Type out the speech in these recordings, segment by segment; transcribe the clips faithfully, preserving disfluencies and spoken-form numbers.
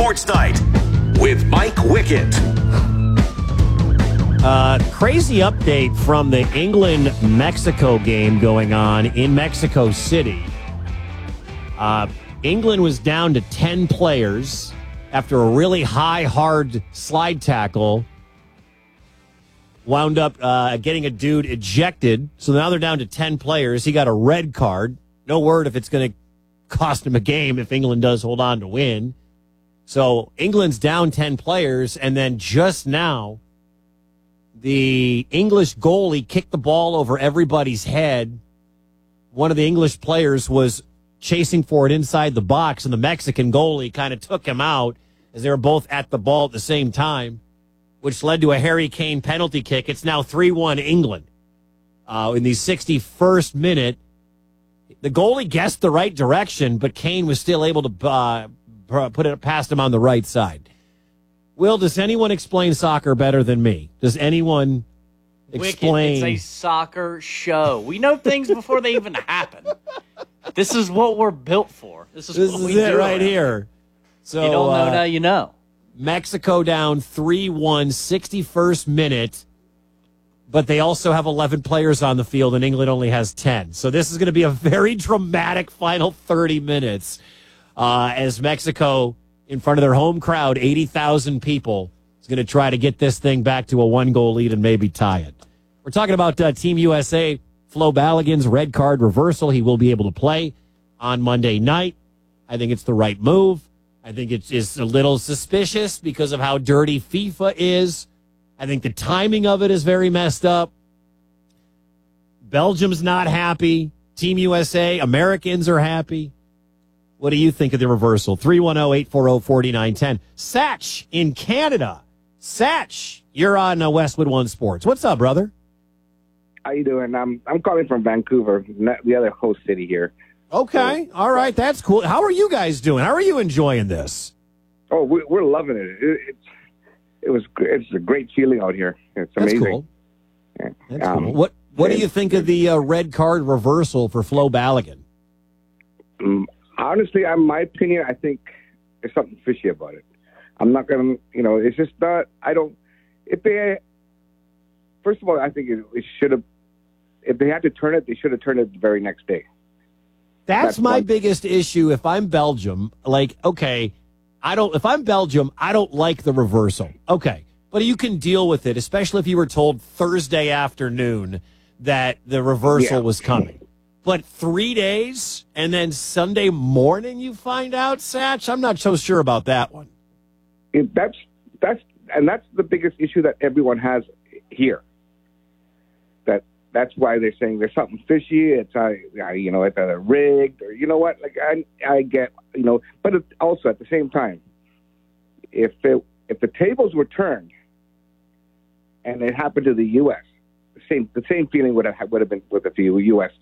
Sports Night with Mike Wickett. Uh, crazy update from the England-Mexico game going on in Mexico City. Uh, England was down to ten players after a really high, hard slide tackle. Wound up uh, getting a dude ejected. So now they're down to ten players. He got a red card. No word if it's going to cost him a game if England does hold on to win. So England's down ten players, and then just now, the English goalie kicked the ball over everybody's head. One of the English players was chasing for it inside the box, and the Mexican goalie kind of took him out as they were both at the ball at the same time, which led to a Harry Kane penalty kick. It's now three one England. Uh, in the sixty-first minute, the goalie guessed the right direction, but Kane was still able to uh, put it past him on the right side. Will, does anyone explain soccer better than me? Does anyone explain? Wicked, it's a soccer show. We know things before they even happen. This is what we're built for. This is this what is we it do right around. here. So You don't know uh, now you know. Mexico down three one, sixty-first minute, but they also have eleven players on the field, and England only has ten. So this is going to be a very dramatic final thirty minutes uh, as Mexico, in front of their home crowd, eighty thousand people, is going to try to get this thing back to a one-goal lead and maybe tie it. We're talking about uh, Team U S A, Flo Balogun's red card reversal. He will be able to play on Monday night. I think it's the right move. I think it's, it's a little suspicious because of how dirty FIFA is. I think the timing of it is very messed up. Belgium's not happy. Team U S A, Americans are happy. What do you think of the reversal? three one zero, eight four zero, four nine one zero. Satch in Canada. Satch, you're on uh, Westwood One Sports. What's up, brother? How you doing? I'm I'm calling from Vancouver, the other host city here. Okay, all right, that's cool. How are you guys doing? How are you enjoying this? Oh, we, we're loving it. it. It's it was it's a great feeling out here. It's That's amazing. cool. Yeah. That's Um, cool. What What do you think of the uh, red card reversal for Flo Balogun? um, honestly, in my opinion, I think there's something fishy about it. I'm not gonna, you know, it's just not. I don't. If they, first of all, I think it, it should have. If they had to turn it, they should have turned it the very next day. That's, That's my one. biggest issue. If I'm Belgium, like, okay, I don't. If I'm Belgium, I don't like the reversal. Okay, but you can deal with it, especially if you were told Thursday afternoon that the reversal Yeah. was coming. But three days and then Sunday morning you find out, Satch? I'm not so sure about that one. It, that's that's and that's the biggest issue that everyone has here. That that's why they're saying there's something fishy. It's uh, you know, it's either rigged or you know what. Like I I get you know, but it, also at the same time, if it, if the tables were turned and it happened to the U S, the same the same feeling would have would have been with the U S.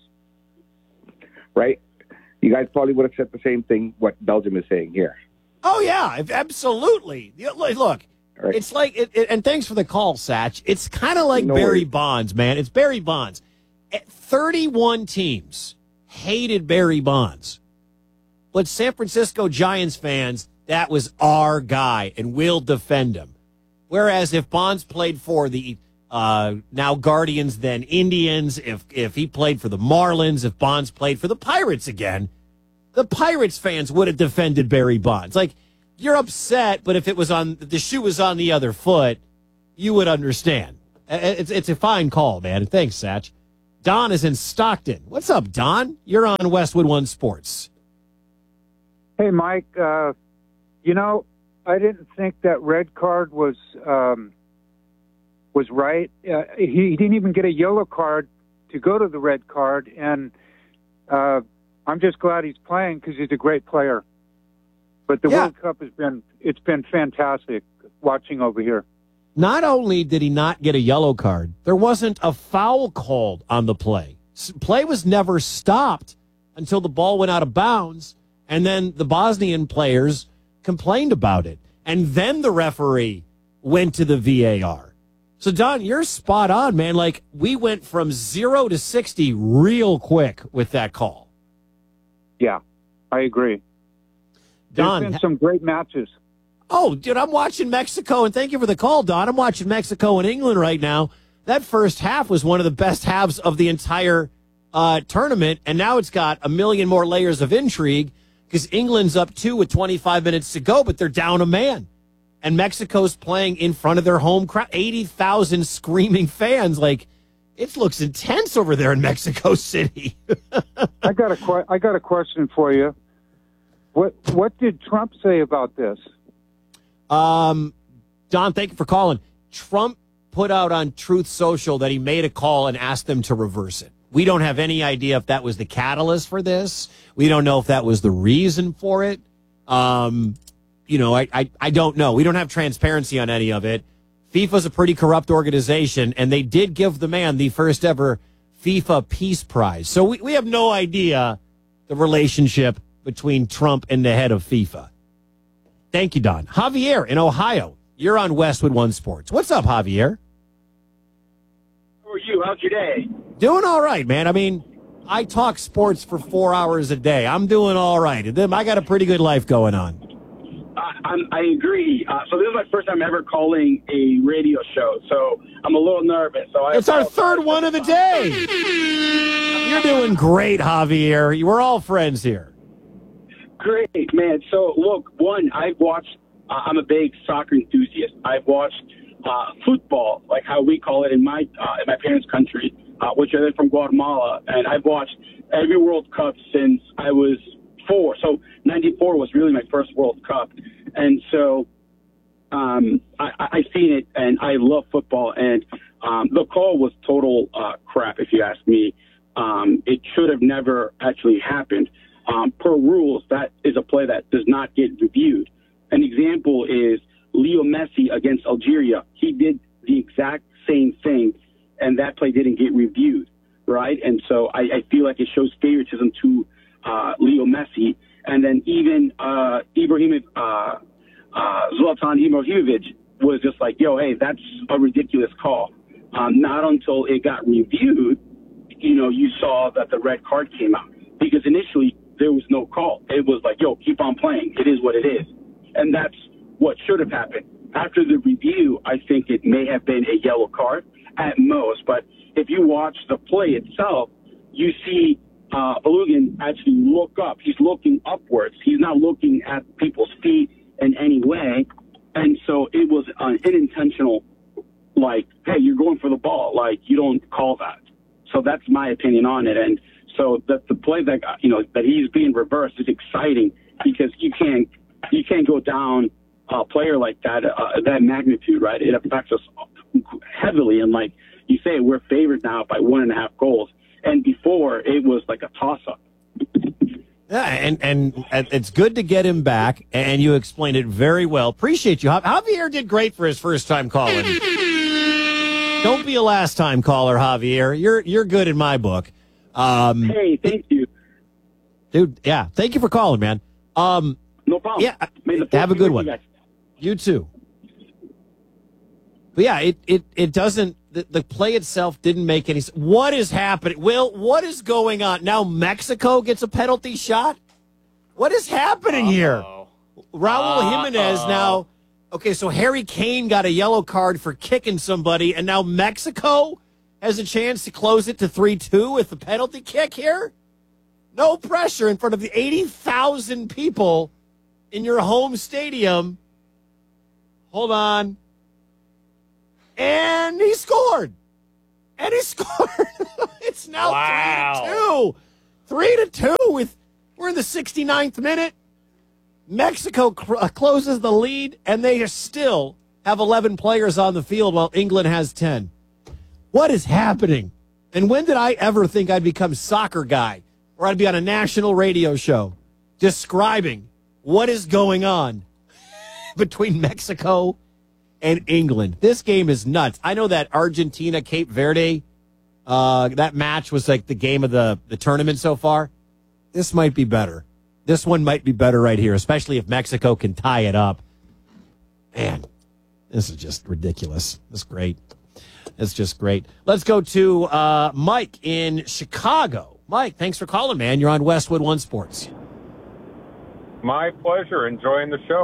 Right? You guys probably would have said the same thing what Belgium is saying here. Oh, yeah, absolutely. Look, Right. it's like, it, it, and thanks for the call, Satch. It's kind of like No Barry worries. Bonds, man. It's Barry Bonds. Eh, thirty-one teams hated Barry Bonds. But San Francisco Giants fans, that was our guy, and we'll defend him. Whereas if Bonds played for the uh, now Guardians, then Indians, if if he played for the Marlins, if Bonds played for the Pirates again, the Pirates fans would have defended Barry Bonds. Like, you're upset, but if it was on the shoe was on the other foot, you would understand. It's it's a fine call, man. And thanks, Satch. Don is in Stockton. What's up, Don? You're on Westwood One Sports. Hey, Mike. Uh, you know, I didn't think that red card was um, was right. Uh, he, he didn't even get a yellow card to go to the red card, and uh, I'm just glad he's playing because he's a great player. But the Yeah. World Cup has been it's been fantastic watching over here. Not only did he not get a yellow card, there wasn't a foul called on the play. S- Play was never stopped until the ball went out of bounds, and then the Bosnian players complained about it. And then the referee went to the V A R. So, Don, you're spot on, man. Like, we went from zero to sixty real quick with that call. Yeah, I agree. Don, There's been some great matches. Oh, dude, I'm watching Mexico, and thank you for the call, Don. I'm watching Mexico and England right now. That first half was one of the best halves of the entire uh, tournament, and now it's got a million more layers of intrigue because England's up two with twenty-five minutes to go, but they're down a man. And Mexico's playing in front of their home crowd, eighty thousand screaming fans. Like, it looks intense over there in Mexico City. I got a que- I got a question for you. What what did Trump say about this? Um, Don, thank you for calling. Trump put out on Truth Social that he made a call and asked them to reverse it. We don't have any idea if that was the catalyst for this. We don't know if that was the reason for it. Um, you know, I, I, I don't know. We don't have transparency on any of it. FIFA's a pretty corrupt organization, and they did give the man the first ever FIFA Peace Prize. So we, we have no idea the relationship between Trump and the head of FIFA. Thank you, Don. Javier in Ohio, you're on Westwood One Sports. What's up, Javier? How are you? How's your day? Doing all right, man. I mean, I talk sports for four hours a day. I'm doing all right. I got a pretty good life going on. Uh, I'm, I agree. Uh, so this is my first time ever calling a radio show, so I'm a little nervous. So I it's our third one of the day. You're doing great, Javier. We're all friends here. Great, man. So, look, one, I've watched, uh, I'm a big soccer enthusiast. I've watched uh, football, like how we call it in my uh, in my parents' country, uh, which are from Guatemala. And I've watched every World Cup since I was four. So, ninety-four was really my first World Cup. And so um, I, I've seen it, and I love football. And um, the call was total uh, crap, if you ask me. Um, it should have never actually happened. Um, per rules, that is a play that does not get reviewed. An example is Leo Messi against Algeria. He did the exact same thing, and that play didn't get reviewed, right? And so I, I feel like it shows favoritism to uh, Leo Messi. And then even uh, Ibrahim, uh, uh, Zlatan Ibrahimovic was just like, yo, hey, that's a ridiculous call. Um, not until it got reviewed, you know, you saw that the red card came out. Because initially, there was no call. It was like, yo, keep on playing. It is what it is. And that's what should have happened. After the review, I think it may have been a yellow card at most. But if you watch the play itself, you see uh, Balogun actually look up. He's looking upwards. He's not looking at people's feet in any way. And so it was an unintentional, like, hey, you're going for the ball. Like, you don't call that. So that's my opinion on it. And so that the play that, you know, that he's being reversed is exciting because you can't, you can't go down a player like that, uh, that magnitude, right? It affects us heavily. And like you say, we're favored now by one and a half goals. And before it was like a toss up. Yeah, and, and and it's good to get him back, and you explained it very well. Appreciate you. Javier did great for his first time calling. Don't be a last time caller, Javier. You're you're good in my book. Um, hey, thank you, dude. Yeah, thank you for calling, man. Um, no problem. Yeah, have a good one. You, you too. But yeah, it it it doesn't. The, the play itself didn't make any sense. What is happening? Will, what is going on? Now Mexico gets a penalty shot? What is happening Uh-oh. here? Raul Uh-oh. Jimenez now. Okay, so Harry Kane got a yellow card for kicking somebody, and now Mexico has a chance to close it to three two with the penalty kick here? No pressure in front of the eighty thousand people in your home stadium. Hold on. And he scored. And he scored. It's now wow. three to two. three to two with we're in the sixty-ninth minute. Mexico cr- uh, closes the lead, and they still have eleven players on the field while England has ten. What is happening? And when did I ever think I'd become soccer guy or I'd be on a national radio show describing what is going on between Mexico and England? This game is nuts. I know that Argentina, Cape Verde, uh, that match was like the game of the, the tournament so far. This might be better. This one might be better right here, especially if Mexico can tie it up. Man, this is just ridiculous. It's great. It's just great. Let's go to uh, Mike in Chicago. Mike, thanks for calling, man. You're on Westwood One Sports. My pleasure. Enjoying the show.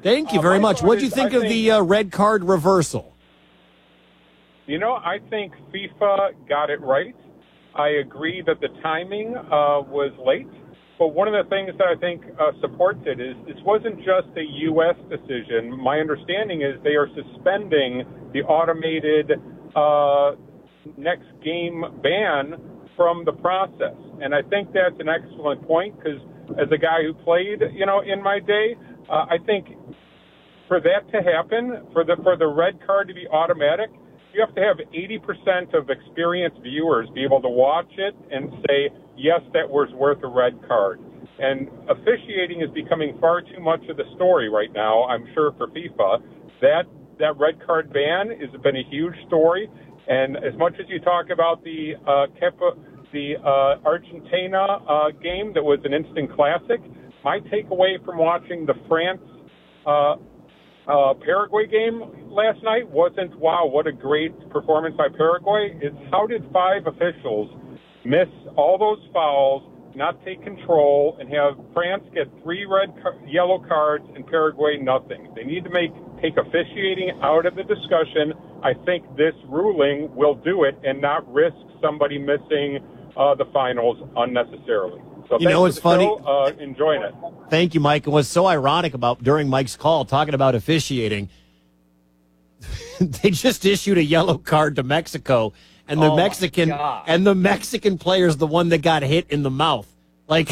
Thank you Uh, very my much. thought What do you is, think I of the uh, red card reversal? You know, I think FIFA got it right. I agree that the timing uh, was late. But one of the things that I think uh, supports it is this wasn't just a U S decision. My understanding is they are suspending the automated uh, next game ban from the process. And I think that's an excellent point because as a guy who played, you know, in my day, uh, I think for that to happen, for the for the red card to be automatic, you have to have eighty percent of experienced viewers be able to watch it and say, yes, that was worth a red card. And officiating is becoming far too much of the story right now, I'm sure, for FIFA. That that red card ban has been a huge story. And as much as you talk about the uh, Kepa, the uh, Argentina uh, game that was an instant classic, my takeaway from watching the France uh, uh, Paraguay game last night wasn't, wow, what a great performance by Paraguay. It's how did five officials miss all those fouls, not take control, and have France get three red, car- yellow cards and Paraguay nothing. They need to make take officiating out of the discussion. I think this ruling will do it and not risk somebody missing uh, the finals unnecessarily. So You know, it's funny. Show, uh, enjoying it. Thank you, Mike. And what's so ironic about during Mike's call talking about officiating, they just issued a yellow card to Mexico, and the Oh, my Mexican God. and the Mexican player's the one that got hit in the mouth. Like,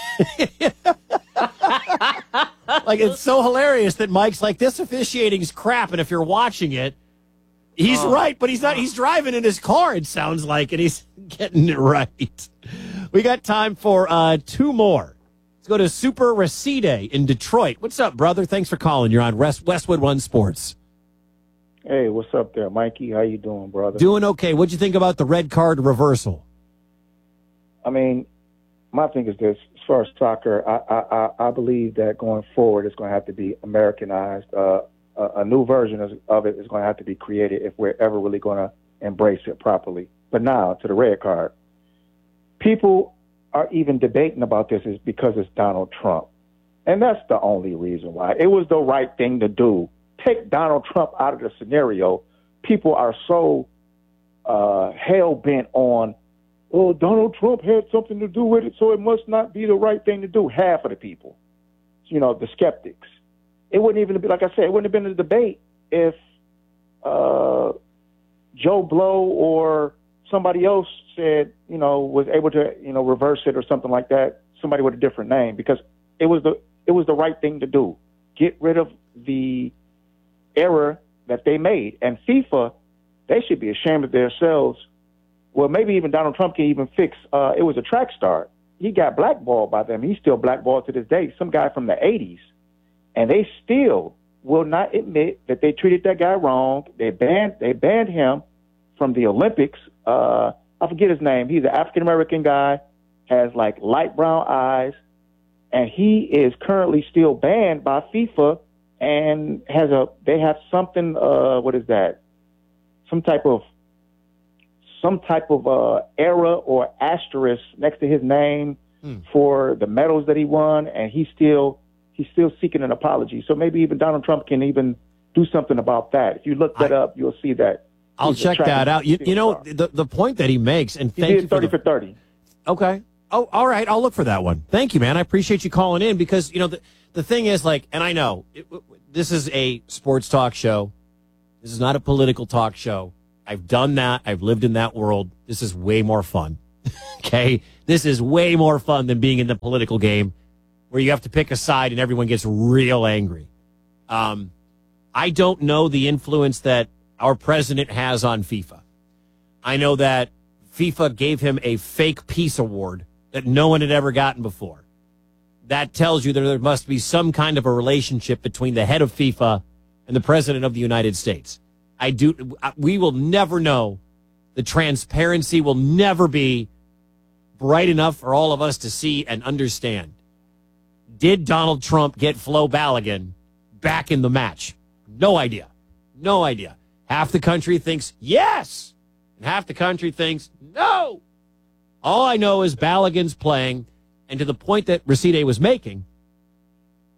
like it's so hilarious that Mike's like, this officiating's crap, and if you're watching it, he's Oh. right, but he's not. He's driving in his car, it sounds like, and he's getting it right. We got time for uh, two more. Let's go to Super Reside in Detroit. What's up, brother? Thanks for calling. You're on West, Westwood One Sports. Hey, what's up there, Mikey? How you doing, brother? Doing okay. What'd you think about the red card reversal? I mean, my thing is this: as far as soccer, I I, I I believe that going forward, it's going to have to be Americanized. Uh, a, a new version of, of it is going to have to be created if we're ever really going to embrace it properly. But now to the red card. People are even debating about this is because it's Donald Trump. And that's the only reason why. It was the right thing to do. Take Donald Trump out of the scenario. People are so uh, hell-bent on, oh, Donald Trump had something to do with it, so it must not be the right thing to do. Half of the people, you know, the skeptics. It wouldn't even be, like I said, it wouldn't have been a debate if uh, Joe Blow or somebody else said, you know, was able to, you know, reverse it or something like that, somebody with a different name, because it was the it was the right thing to do. Get rid of the error that they made. And FIFA, they should be ashamed of themselves. Well, maybe even Donald Trump can even fix, uh, it was a track star. He got blackballed by them. He's still blackballed to this day. Some guy from the eighties. And they still will not admit that they treated that guy wrong. They banned, they banned him from the Olympics. Uh, I forget his name. He's an African-American guy, has like light brown eyes, and he is currently still banned by FIFA and has a, they have something, uh, what is that? Some type of, some type of, uh, error or asterisk next to his name hmm. for the medals that he won. And he's still, he's still seeking an apology. So maybe even Donald Trump can even do something about that. If you look that I, up, you'll see that. I'll check that out. You, you know, the, the point that he makes, and he thank did you for thirty the, for thirty. Okay. Oh, all right. I'll look for that one. Thank you, man. I appreciate you calling in because, you know, the, the thing is, like, and I know it, this is a sports talk show. This is not a political talk show. I've done that. I've lived in that world. This is way more fun. Okay? This is way more fun than being in the political game where you have to pick a side and everyone gets real angry. Um, I don't know the influence that our president has on FIFA. I know that FIFA gave him a fake peace award that no one had ever gotten before. That tells you that there must be some kind of a relationship between the head of FIFA and the president of the United States. I do. We will never know. The transparency will never be bright enough for all of us to see and understand. Did Donald Trump get Flo Balogun back in the match? No idea. No idea. Half the country thinks yes, and half the country thinks no. All I know is Balogun's playing, and to the point that Reside was making,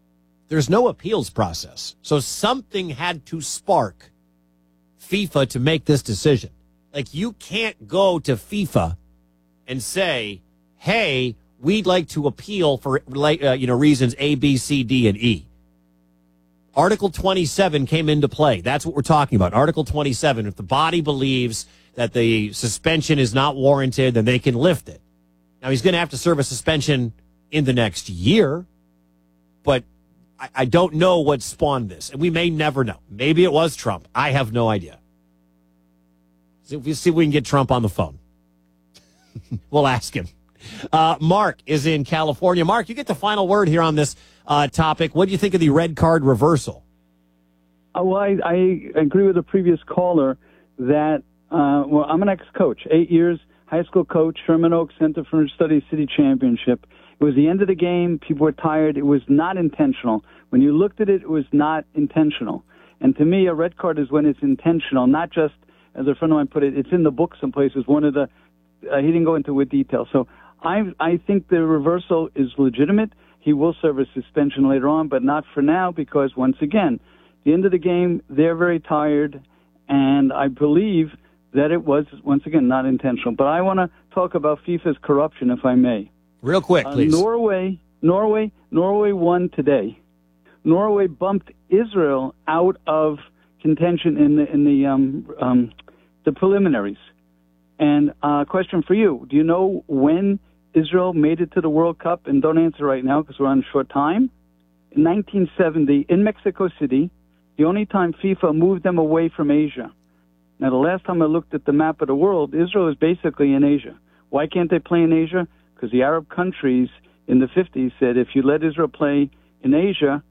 there's no appeals process. So something had to spark FIFA to make this decision. Like, you can't go to FIFA and say, hey, we'd like to appeal for like uh, you know reasons A, B, C, D, and E. Article twenty-seven came into play. That's what we're talking about. Article twenty-seven. If the body believes that the suspension is not warranted, then they can lift it. Now, he's going to have to serve a suspension in the next year, but I, I don't know what spawned this, and we may never know. Maybe it was Trump. I have no idea. So if we see if we can get Trump on the phone. We'll ask him. Uh, Mark is in California. Mark, you get the final word here on this uh, topic. What do you think of the red card reversal? Uh, well, I, I agree with the previous caller that, uh, well, I'm an ex-coach, eight years, high school coach, Sherman Oaks Center for Studies City Championship. It was the end of the game. People were tired. It was not intentional. When you looked at it, it was not intentional. And to me, a red card is when it's intentional, not just, as a friend of mine put it, it's in the book some places. One of the, uh, he didn't go into it with detail. So I, I think the reversal is legitimate. He will serve a suspension later on, but not for now because, once again, the end of the game, they're very tired, and I believe that it was, once again, not intentional. But I want to talk about FIFA's corruption, if I may. Real quick, please. Uh, Norway, Norway, Norway won today. Norway bumped Israel out of contention in the in the um, um, the preliminaries. And uh, question for you: do you know when Israel made it to the World Cup? And don't answer right now because we're on short time. In nineteen seventy, in Mexico City, the only time FIFA moved them away from Asia. Now, the last time I looked at the map of the world, Israel is basically in Asia. Why can't they play in Asia? Because the Arab countries in the fifties said if you let Israel play in Asia,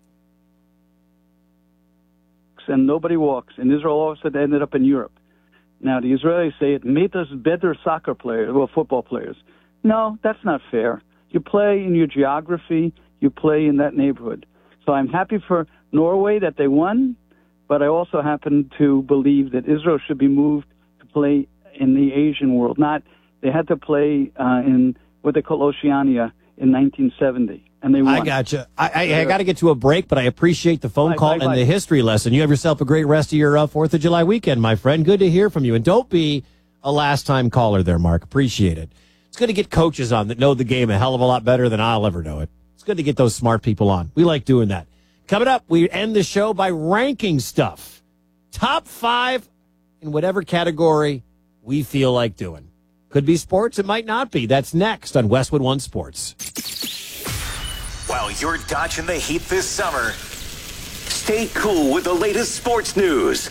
and nobody walks, and Israel also ended up in Europe. Now, the Israelis say it made us better soccer players, well, football players. No, that's not fair. You play in your geography, you play in that neighborhood. So I'm happy for Norway that they won, but I also happen to believe that Israel should be moved to play in the Asian world. Not, they had to play uh, in what they call Oceania in nineteen seventy. And they won. I got you. I, I, I got to get to a break, but I appreciate the phone bye, call bye, and bye. the history lesson. You have yourself a great rest of your uh, fourth of July weekend, my friend. Good to hear from you. And don't be a last-time caller there, Mark. Appreciate it. It's good to get coaches on that know the game a hell of a lot better than I'll ever know it. It's good to get those smart people on. We like doing that. Coming up, we end the show by ranking stuff. Top five in whatever category we feel like doing. Could be sports. It might not be. That's next on Westwood One Sports. While you're dodging the heat this summer, stay cool with the latest sports news.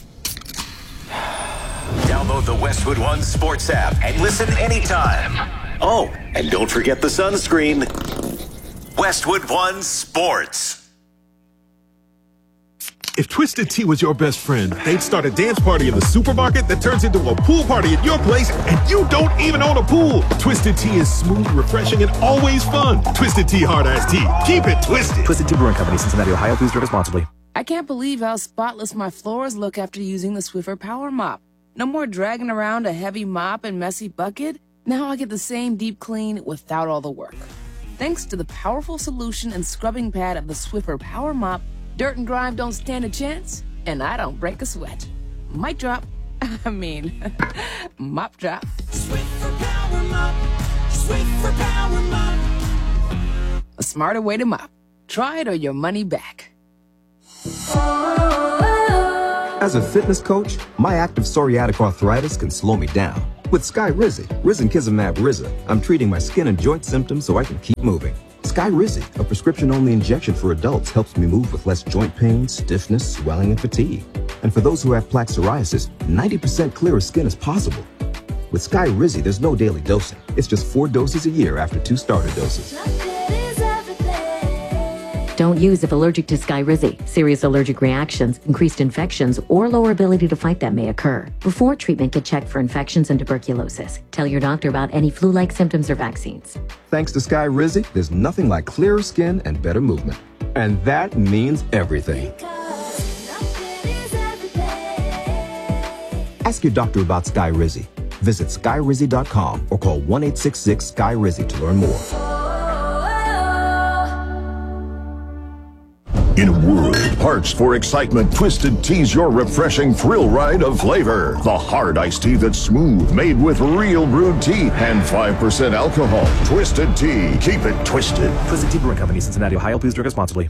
Download the Westwood One Sports app and listen anytime. Oh, and don't forget the sunscreen. Westwood One Sports. If Twisted Tea was your best friend, they'd start a dance party in the supermarket that turns into a pool party at your place, and you don't even own a pool. Twisted Tea is smooth, refreshing, and always fun. Twisted Tea Hard Iced Tea. Keep it twisted. Twisted Tea Brewing Company, Cincinnati, Ohio. Please drink responsibly. I can't believe how spotless my floors look after using the Swiffer Power Mop. No more dragging around a heavy mop and messy bucket. Now I get the same deep clean without all the work. Thanks to the powerful solution and scrubbing pad of the Swiffer Power Mop, dirt and grime don't stand a chance, and I don't break a sweat. Mic drop. I mean, mop drop. Swiffer Power Mop. Swiffer Power Mop. A smarter way to mop. Try it or your money back. As a fitness coach, my active psoriatic arthritis can slow me down. With Skyrizi, Risankizumab Riza, I'm treating my skin and joint symptoms so I can keep moving. Skyrizi, a prescription-only injection for adults, helps me move with less joint pain, stiffness, swelling, and fatigue. And for those who have plaque psoriasis, ninety percent clearer skin is possible. With Skyrizi, there's no daily dosing. It's just four doses a year after two starter doses. Don't use if allergic to Skyrizi. Serious allergic reactions, increased infections, or lower ability to fight them may occur. Before treatment, get checked for infections and tuberculosis. Tell your doctor about any flu-like symptoms or vaccines. Thanks to Skyrizi, there's nothing like clearer skin and better movement. And that means everything. Ask your doctor about Skyrizi. Visit skyrizi dot com or call one eight six six, S K Y R I Z I to learn more. In a world parched for excitement, Twisted Tea's your refreshing thrill ride of flavor. The hard iced tea that's smooth, made with real brewed tea and five percent alcohol. Twisted Tea. Keep it twisted. Twisted Tea Brewing Company, Cincinnati, Ohio. Please drink responsibly.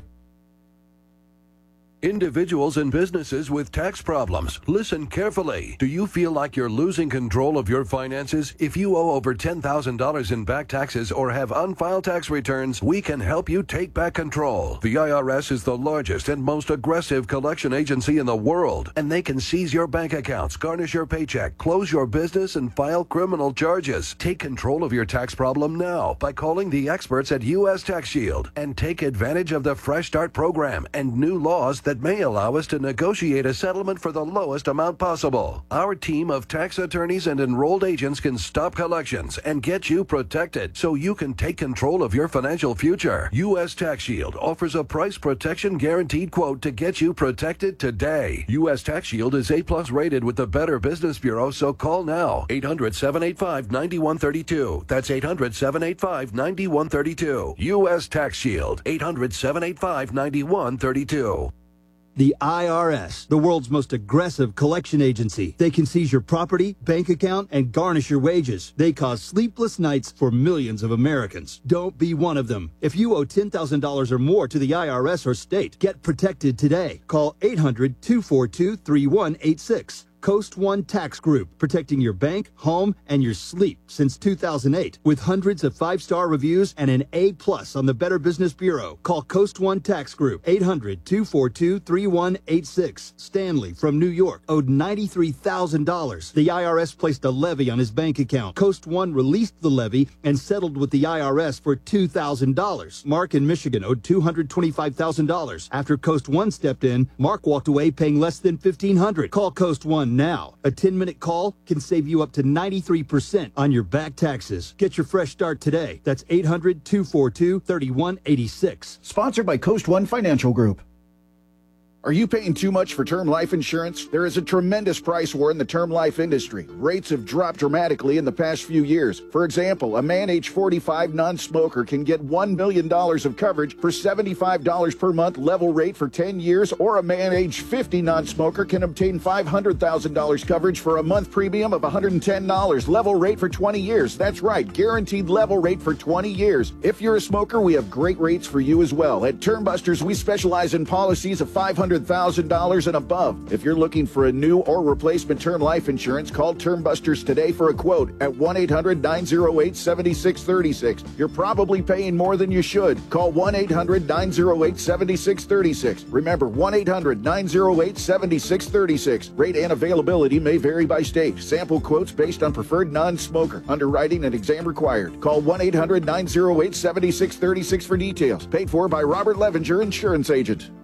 Individuals and businesses with tax problems, listen carefully. Do you feel like you're losing control of your finances? If you owe over ten thousand dollars in back taxes or have unfiled tax returns, we can help you take back control. The I R S is the largest and most aggressive collection agency in the world, and they can seize your bank accounts, garnish your paycheck, close your business, and file criminal charges. Take control of your tax problem now by calling the experts at U S Tax Shield and take advantage of the Fresh Start program and new laws that may allow us to negotiate a settlement for the lowest amount possible. Our team of tax attorneys and enrolled agents can stop collections and get you protected so you can take control of your financial future. U S Tax Shield offers a price protection guaranteed quote to get you protected today. U S Tax Shield is A plus rated with the Better Business Bureau, so call now. eight hundred, seven eight five, nine one three two. That's eight hundred, seven eight five, nine one three two. U S Tax Shield. eight hundred, seven eight five, nine one three two. The I R S, the world's most aggressive collection agency. They can seize your property, bank account, and garnish your wages. They cause sleepless nights for millions of Americans. Don't be one of them. If you owe ten thousand dollars or more to the I R S or state, get protected today. Call eight hundred, two four two, three one eight six. Coast One Tax Group, protecting your bank, home, and your sleep since two thousand eight. With hundreds of five-star reviews and an A plus on the Better Business Bureau. Call Coast One Tax Group, eight hundred, two four two, three one eight six. Stanley from New York owed ninety-three thousand dollars. The I R S placed a levy on his bank account. Coast One released the levy and settled with the I R S for two thousand dollars. Mark in Michigan owed two hundred twenty-five thousand dollars. After Coast One stepped in, Mark walked away paying less than fifteen hundred dollars. Call Coast One now. A ten-minute call can save you up to ninety-three percent on your back taxes. Get your fresh start today. That's eight hundred, two four two, three one eight six. Sponsored by Coast One Financial Group. Are you paying too much for term life insurance? There is a tremendous price war in the term life industry. Rates have dropped dramatically in the past few years. For example, a man age forty-five non-smoker can get one million dollars of coverage for seventy-five dollars per month level rate for ten years, or a man age fifty non-smoker can obtain five hundred thousand dollars coverage for a month premium of one hundred ten dollars level rate for twenty years. That's right, guaranteed level rate for twenty years. If you're a smoker, we have great rates for you as well. At Term Busters, we specialize in policies of five hundred thousand dollars and above. If you're looking for a new or replacement term life insurance, call Term Busters today for a quote at one eight hundred, nine oh eight, seven six three six. You're probably paying more than you should. Call one eight hundred, nine oh eight, seven six three six. Remember, one eight hundred, nine oh eight, seven six three six. Rate and availability may vary by state. Sample quotes based on preferred non-smoker. Underwriting and exam required. Call one eight hundred, nine oh eight, seven six three six for details. Paid for by Robert Levinger, Insurance Agent.